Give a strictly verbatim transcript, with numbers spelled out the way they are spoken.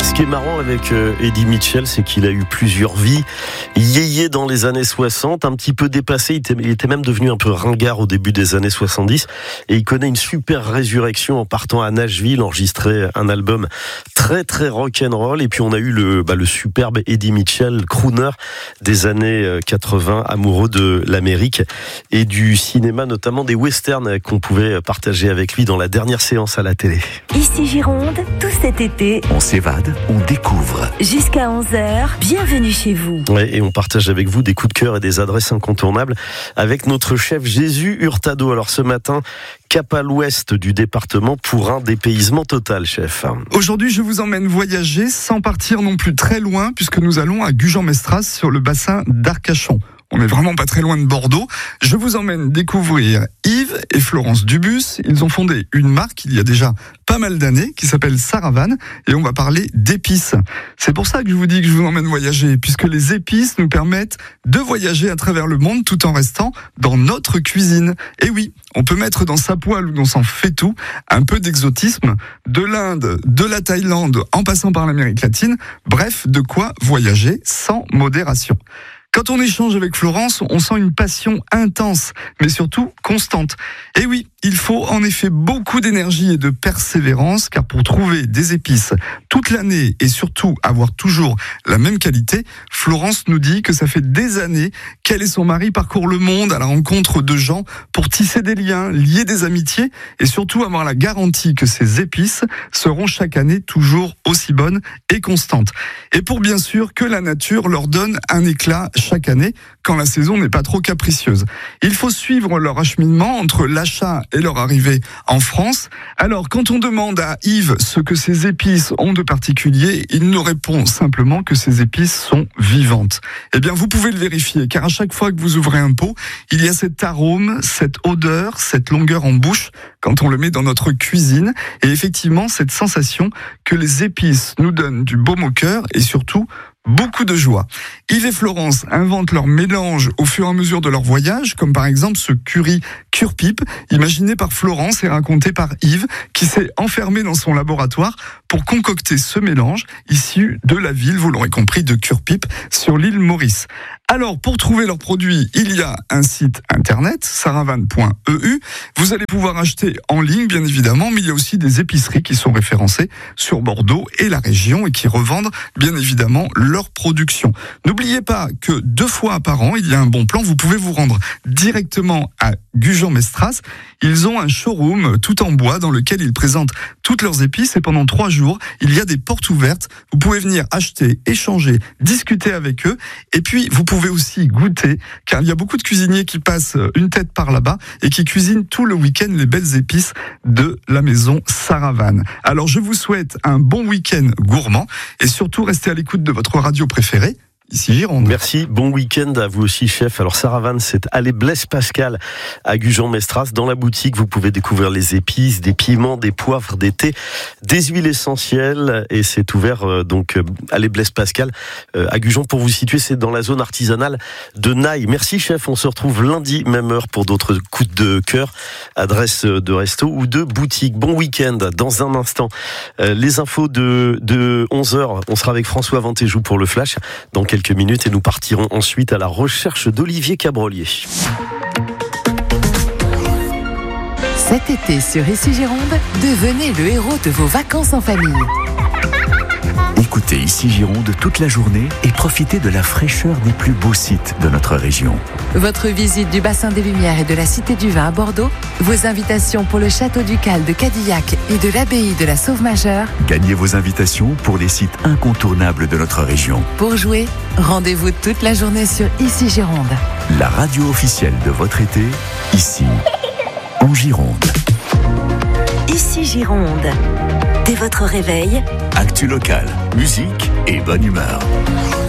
Ce qui est marrant avec euh, Eddie Mitchell, c'est qu'il a eu plusieurs vies. Yéyé dans les années soixante, un petit peu dépassé, il était, il était même devenu un peu ringard au début des années soixante-dix, et il connaît une super résurrection en partant à Nashville, enregistrer un album très très rock'n'roll, et puis on a eu le, bah, le superbe Eddie Mitchell, crooner des années quatre-vingts, amoureux de l'Amérique et du cinéma, notamment des westerns qu'on pouvait partager avec lui dans la dernière séance à la télé. Ici Gironde, tout cet été, on s'évade, on découvre. Jusqu'à onze heures, bienvenue chez vous. Ouais, et on partage avec vous des coups de cœur et des adresses incontournables avec notre chef Jésus Hurtado. Alors ce matin, cap à l'ouest du département pour un dépaysement total, chef. Aujourd'hui, je vous emmène voyager sans partir non plus très loin, puisque nous allons à Gujan-Mestras sur le bassin d'Arcachon. On n'est vraiment pas très loin de Bordeaux. Je vous emmène découvrir Yves et Florence Dubus. Ils ont fondé une marque il y a déjà pas mal d'années qui s'appelle Saravan, et on va parler d'épices. C'est pour ça que je vous dis que je vous emmène voyager, puisque les épices nous permettent de voyager à travers le monde tout en restant dans notre cuisine. Et oui, on peut mettre dans sa poêle ou dans son faitout un peu d'exotisme, de l'Inde, de la Thaïlande, en passant par l'Amérique latine. Bref, de quoi voyager sans modération. Quand on échange avec Florence, on sent une passion intense, mais surtout constante. Et oui, il faut en effet beaucoup d'énergie et de persévérance, car pour trouver des épices toute l'année et surtout avoir toujours la même qualité, Florence nous dit que ça fait des années qu'elle et son mari parcourent le monde à la rencontre de gens pour tisser des liens, lier des amitiés et surtout avoir la garantie que ces épices seront chaque année toujours aussi bonnes et constantes. Et pour bien sûr que la nature leur donne un éclat chaque année, quand la saison n'est pas trop capricieuse. Il faut suivre leur acheminement entre l'achat et leur arrivée en France. Alors, quand on demande à Yves ce que ces épices ont de particulier, il nous répond simplement que ces épices sont vivantes. Eh bien, vous pouvez le vérifier, car à chaque fois que vous ouvrez un pot, il y a cet arôme, cette odeur, cette longueur en bouche, quand on le met dans notre cuisine, et effectivement, cette sensation que les épices nous donnent du baume au cœur, et surtout, beaucoup de joie. Yves et Florence inventent leur mélange au fur et à mesure de leur voyage, comme par exemple ce curry cure-pipe, imaginé par Florence et raconté par Yves, qui s'est enfermé dans son laboratoire pour concocter ce mélange issu de la ville, vous l'aurez compris, de Cure-Pipe, sur l'île Maurice. Alors, pour trouver leurs produits, il y a un site internet, saravan point e u. Vous allez pouvoir acheter en ligne, bien évidemment, mais il y a aussi des épiceries qui sont référencées sur Bordeaux et la région et qui revendent, bien évidemment, leur production. N'oubliez pas que deux fois par an, il y a un bon plan. Vous pouvez vous rendre directement à Gujan-Mestras. Ils ont un showroom tout en bois dans lequel ils présentent toutes leurs épices, et pendant trois jours, il y a des portes ouvertes. Vous pouvez venir acheter, échanger, discuter avec eux, et puis vous pouvez aussi goûter, car il y a beaucoup de cuisiniers qui passent une tête par là-bas et qui cuisinent tout le week-end les belles épices de la maison Saravan. Alors je vous souhaite un bon week-end gourmand, et surtout restez à l'écoute de votre radio préférée. Ici Gironde. Merci, bon week-end à vous aussi, chef. Alors Saravan, c'est allée Blaise Pascal à Gujan-Mestras. Dans la boutique, vous pouvez découvrir les épices, des piments, des poivres, des thés, des huiles essentielles, et c'est ouvert euh, donc euh, allée Blaise Pascal euh, à Gujan. Pour vous situer, c'est dans la zone artisanale de Naï. Merci, chef. On se retrouve lundi, même heure, pour d'autres coups de cœur, adresse de resto ou de boutique. Bon week-end. Dans un instant, euh, les infos de, de onze heures. On sera avec François Ventéjou pour le Flash dans quelques quelques minutes, et nous partirons ensuite à la recherche d'Olivier Cabrolier. Cet été sur Ici Gironde, devenez le héros de vos vacances en famille. Écoutez Ici Gironde toute la journée et profitez de la fraîcheur des plus beaux sites de notre région. Votre visite du bassin des Lumières et de la Cité du Vin à Bordeaux, vos invitations pour le Château Ducal de Cadillac et de l'Abbaye de la Sauve-Majeure. Gagnez vos invitations pour les sites incontournables de notre région. Pour jouer, rendez-vous toute la journée sur Ici Gironde. La radio officielle de votre été, ici, en Gironde. Ici Gironde. Dès votre réveil, actu local, musique et bonne humeur.